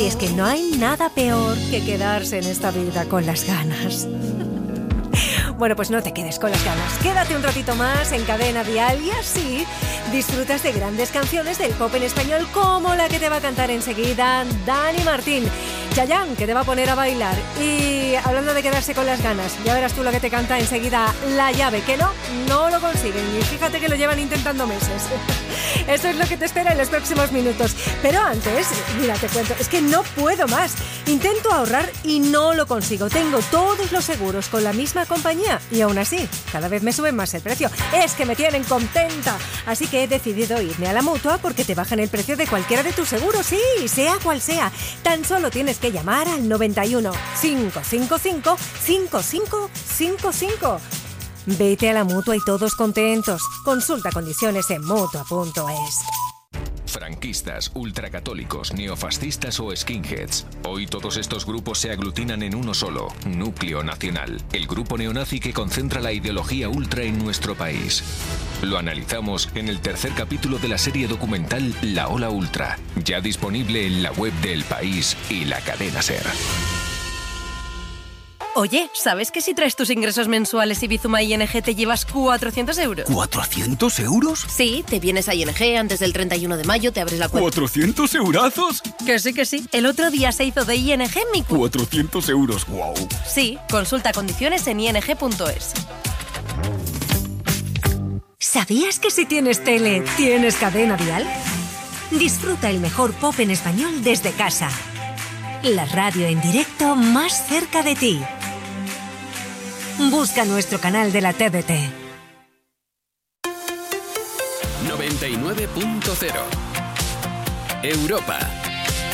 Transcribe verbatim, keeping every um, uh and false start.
Y es que no hay nada peor que quedarse en esta vida con las ganas. Bueno, pues no te quedes con las ganas. Quédate un ratito más en Cadena Dial y así disfrutas de grandes canciones del pop en español como la que te va a cantar enseguida Dani Martín. Chayanne, que te va a poner a bailar. Y hablando de quedarse con las ganas, ya verás tú lo que te canta enseguida La Llave, que no, no lo consiguen. Y fíjate que lo llevan intentando meses. Eso es lo que te espera en los próximos minutos. Pero antes, mira, te cuento, es que no puedo más. Intento ahorrar y no lo consigo. Tengo todos los seguros con la misma compañía y aún así, cada vez me suben más el precio. Es que me tienen contenta. Así que he decidido irme a la Mutua porque te bajan el precio de cualquiera de tus seguros, sí, sea cual sea. Tan solo tienes que llamar al noventa y uno, cinco cinco cinco, cinco cinco cinco cinco. Vete a la Mutua y todos contentos. Consulta condiciones en mutua punto es. Franquistas, ultracatólicos, neofascistas o skinheads. Hoy todos estos grupos se aglutinan en uno solo, Núcleo Nacional, el grupo neonazi que concentra la ideología ultra en nuestro país. Lo analizamos en el tercer capítulo de la serie documental La Ola Ultra, ya disponible en la web de El País y la cadena SER. Oye, ¿sabes que si traes tus ingresos mensuales y Bizuma I N G te llevas cuatrocientos euros? ¿cuatrocientos euros? Sí, te vienes a I N G antes del treinta y uno de mayo, te abres la cuenta. ¿cuatrocientos eurazos? Que sí, que sí. El otro día se hizo de I N G mi cu... cuatrocientos euros, wow. Sí, consulta condiciones en i n g punto es. ¿Sabías que si tienes tele, tienes Cadena Dial? Disfruta el mejor pop en español desde casa. La radio en directo más cerca de ti. Busca nuestro canal de la T D T. noventa y nueve punto cero Europa.